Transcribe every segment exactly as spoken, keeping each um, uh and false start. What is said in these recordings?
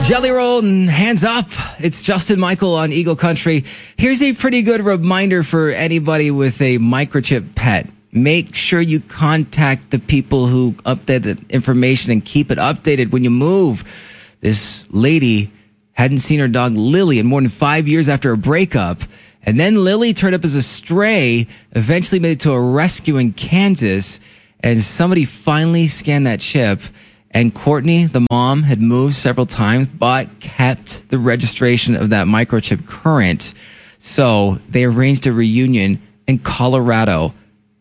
Jelly Roll and Hands Up. It's Justin Michael on Eagle Country. Here's a pretty good reminder for anybody with a microchip pet. Make sure you contact the people who update the information and keep it updated when you move. This lady hadn't seen her dog Lily in more than five years after a breakup. And then Lily turned up as a stray, eventually made it to a rescue in Kansas. And somebody finally scanned that chip. And Courtney, the mom, had moved several times, but kept the registration of that microchip current. So they arranged a reunion in Colorado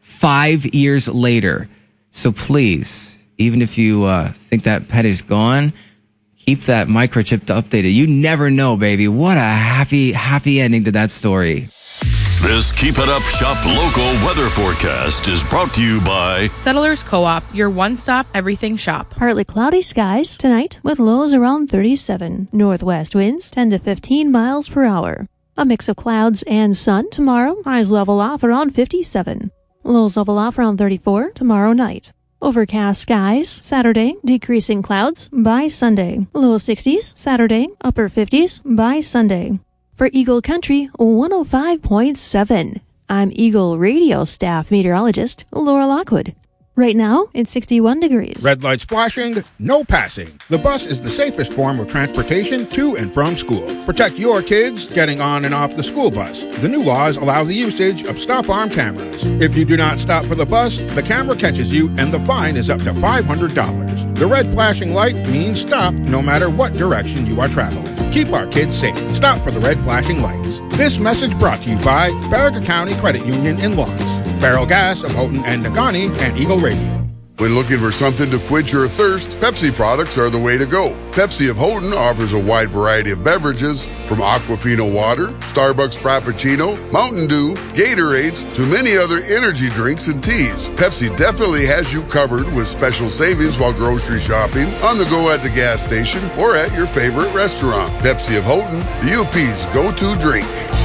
five years later. So please, even if you uh, think that pet is gone, keep that microchip updated. You never know, baby. What a happy, happy ending to that story. This Keep It Up Shop local weather forecast is brought to you by Settlers Co-op, your one-stop everything shop. Partly cloudy skies tonight with lows around thirty-seven. Northwest winds ten to fifteen miles per hour. A mix of clouds and sun tomorrow. Highs level off around fifty-seven. Lows level off around thirty-four tomorrow night. Overcast skies Saturday, decreasing clouds by Sunday. Low sixties Saturday, upper fifties by Sunday. For Eagle Country one oh five point seven, I'm Eagle Radio staff meteorologist Laura Lockwood. Right now, it's sixty-one degrees. Red lights flashing, no passing. The bus is the safest form of transportation to and from school. Protect your kids getting on and off the school bus. The new laws allow the usage of stop-arm cameras. If you do not stop for the bus, the camera catches you and the fine is up to five hundred dollars. The red flashing light means stop no matter what direction you are traveling. Keep our kids safe. Stop for the red flashing lights. This message brought to you by Barraga County Credit Union in Lawrence, Barrel Gas of Houghton and Nagani, and Eagle Radio. When looking for something to quench your thirst, Pepsi products are the way to go. Pepsi of Houghton offers a wide variety of beverages, from Aquafina water, Starbucks Frappuccino, Mountain Dew, Gatorades, to many other energy drinks and teas. Pepsi definitely has you covered with special savings while grocery shopping, on the go at the gas station, or at your favorite restaurant. Pepsi of Houghton, the U P's go-to drink.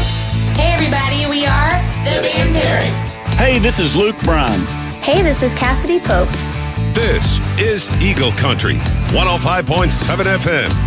Hey everybody, we are the Van Parents. Hey, this is Luke Bryan. Hey, this is Cassidy Pope. This is Eagle Country, one oh five point seven F M.